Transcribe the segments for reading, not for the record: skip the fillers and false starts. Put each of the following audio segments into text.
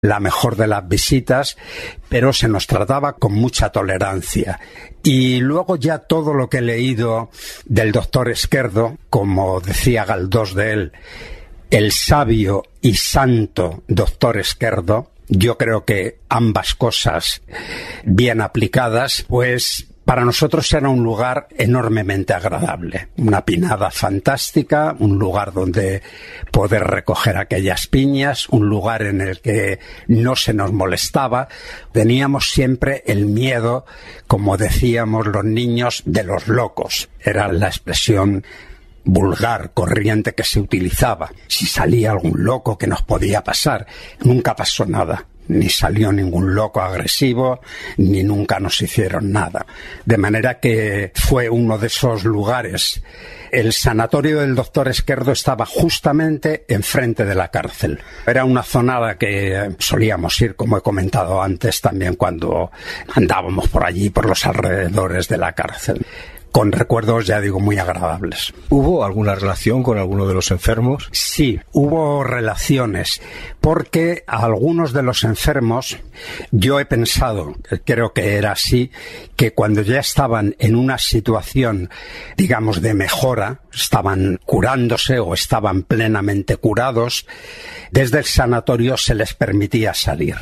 la mejor de las visitas, pero se nos trataba con mucha tolerancia. Y luego ya todo lo que he leído del doctor Esquerdo, como decía Galdós de él, el sabio y santo doctor Esquerdo, yo creo que ambas cosas bien aplicadas, pues para nosotros era un lugar enormemente agradable, una pinada fantástica, un lugar donde poder recoger aquellas piñas, un lugar en el que no se nos molestaba. Teníamos siempre el miedo, como decíamos los niños, de los locos. Era la expresión vulgar, corriente que se utilizaba. Si salía algún loco, ¿qué nos podía pasar? Nunca pasó nada. Ni salió ningún loco agresivo, ni nunca nos hicieron nada. De manera que fue uno de esos lugares. El sanatorio del doctor Esquerdo estaba justamente enfrente de la cárcel. Era una zona a la que solíamos ir, como he comentado antes, también cuando andábamos por allí, por los alrededores de la cárcel. Con recuerdos, ya digo, muy agradables. ¿Hubo alguna relación con alguno de los enfermos? Sí, hubo relaciones, porque a algunos de los enfermos, yo he pensado, creo que era así, que cuando ya estaban en una situación, digamos, de mejora, estaban curándose o estaban plenamente curados, desde el sanatorio se les permitía salir.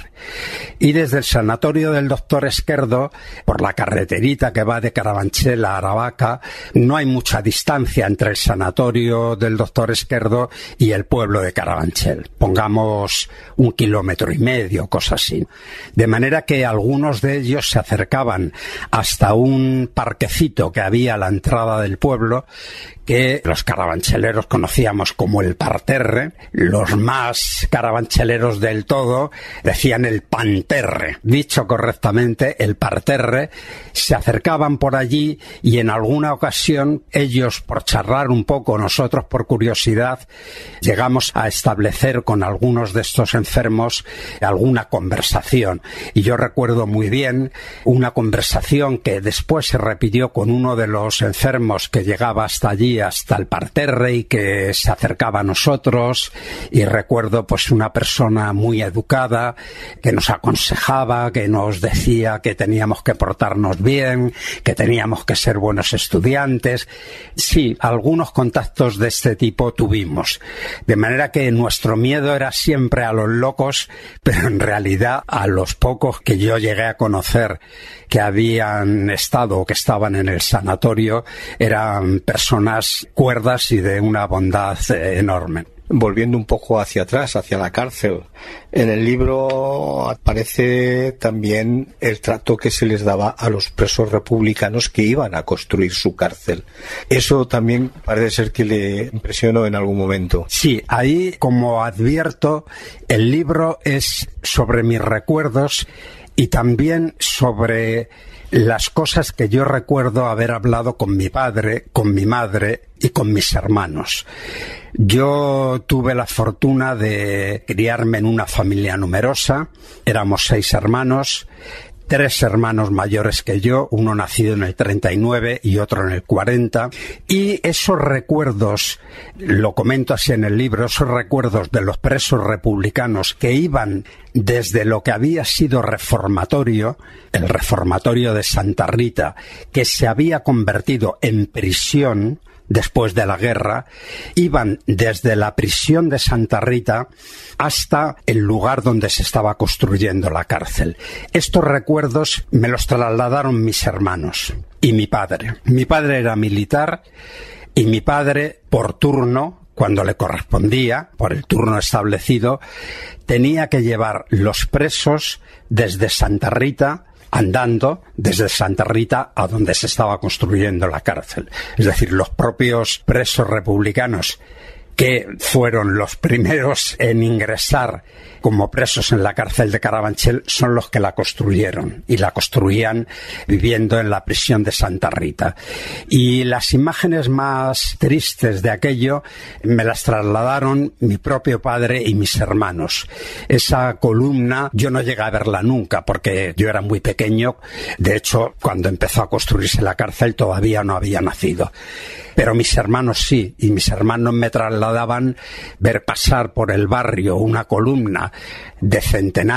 Y desde el sanatorio del doctor Esquerdo, por la carreterita que va de Carabanchel a Aravaca, no hay mucha distancia entre el sanatorio del doctor Esquerdo y el pueblo de Carabanchel. Pongamos 1,5 kilómetros, cosa así. De manera que algunos de ellos se acercaban hasta un parquecito que había a la entrada del pueblo, que los carabancheleros conocíamos como el parterre. Los más carabancheleros del todo decían el panterre. Dicho correctamente, el parterre. Se acercaban por allí y en alguna ocasión ellos, por charlar un poco, nosotros por curiosidad, llegamos a establecer con algunos de estos enfermos alguna conversación. Y yo recuerdo muy bien una conversación que después se repitió con uno de los enfermos que llegaba hasta allí, hasta el parterre, y que se acercaba a nosotros. Y recuerdo pues una persona muy educada que nos aconsejaba, que nos decía que teníamos que portarnos bien, que teníamos que ser buenos estudiantes. Sí, algunos contactos de este tipo tuvimos. De manera que nuestro miedo era siempre a los locos, pero en realidad a los pocos que yo llegué a conocer que habían estado o que estaban en el sanatorio eran personas cuerdas y de una bondad enorme. Volviendo un poco hacia atrás, hacia la cárcel, en el libro aparece también el trato que se les daba a los presos republicanos que iban a construir su cárcel. Eso también parece ser que le impresionó en algún momento. Sí, ahí, como advierto, el libro es sobre mis recuerdos y también sobre las cosas que yo recuerdo haber hablado con mi padre, con mi madre y con mis hermanos. Yo tuve la fortuna de criarme en una familia numerosa. Éramos 6 hermanos, 3 hermanos mayores que yo, uno nacido en el 39 y otro en el 40. Y esos recuerdos, lo comento así en el libro, esos recuerdos de los presos republicanos que iban desde lo que había sido reformatorio, el reformatorio de Santa Rita, que se había convertido en prisión después de la guerra, iban desde la prisión de Santa Rita hasta el lugar donde se estaba construyendo la cárcel. Estos recuerdos me los trasladaron mis hermanos y mi padre. Mi padre era militar y mi padre, por turno, cuando le correspondía, por el turno establecido, tenía que llevar los presos desde Santa Rita andando desde Santa Rita a donde se estaba construyendo la cárcel. Es decir, los propios presos republicanos que fueron los primeros en ingresar como presos en la cárcel de Carabanchel son los que la construyeron, y la construían viviendo en la prisión de Santa Rita. Y las imágenes más tristes de aquello me las trasladaron mi propio padre y mis hermanos. Esa columna yo no llegué a verla nunca porque yo era muy pequeño. De hecho, cuando empezó a construirse la cárcel todavía no había nacido. Pero mis hermanos sí, y mis hermanos me trasladaban ver pasar por el barrio una columna de centenares